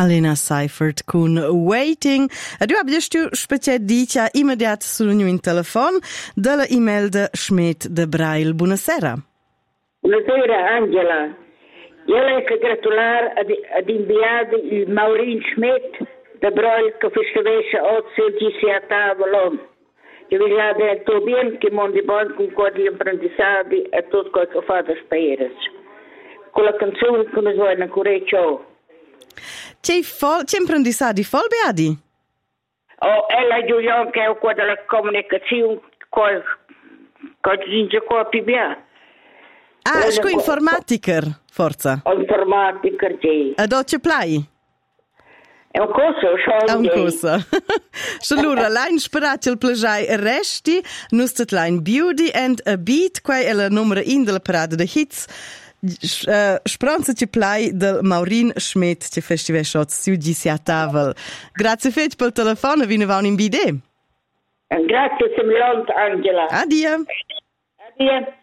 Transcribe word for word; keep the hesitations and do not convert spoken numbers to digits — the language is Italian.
Alena Seifert con Waiting. E tu abbiamo speciale dice immediato sul mio telefono dalla email de Schmidt de Braille. Buonasera. Buonasera Angela. Io le congratulare ad, ad inviare il Maurin Schmidt de Braille che festivesse oggi di sia tavolo. Io vi ha detto bene che mondi buoni con quadri apprendistati e tutto quello che fa da spera. Con la canzone che mi vuoi ancora ciao. C'è fol, c'è apprendistati fol beadi? Oh, ella Giuliano che è qua della comunicazione, qua, qua giunge qua più bene. Ah, sco informatiker, forza. Informatiker, sì. A doce plai? È un corso, so. È un corso. Allora, l'hain sperato il plagiai resti, nustet l'hain beauty and a beat, qua è la numero in della parada de hits. Uh, Speranza ci plai del Maurin Schmidt che festival shot su di sia tavola. Grazie fetch per il telefono, vi ne va un bidè. Grazie, Semilont, Angela. Addio. Addio.